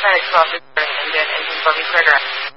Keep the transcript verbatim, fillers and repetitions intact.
medical officer and then engine for me program.